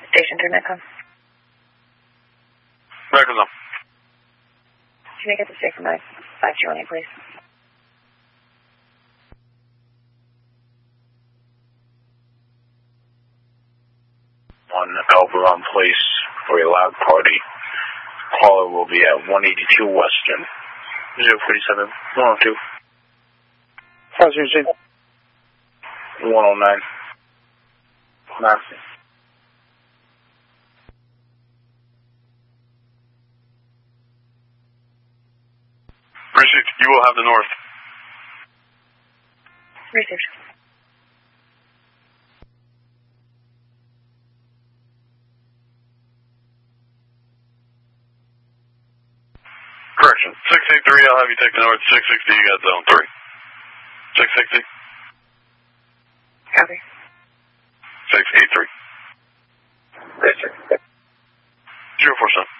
Station 3 Metcon. Metcon. Can I get the safe from my 5218, please? On Elberon Place for a loud party. Caller will be at 182 Western. 047 102. 109. Nothing. Received. You will have the north. Received. Correction. 683, I'll have you take the north. 660, you got zone 3. 660. Copy. 683. 047.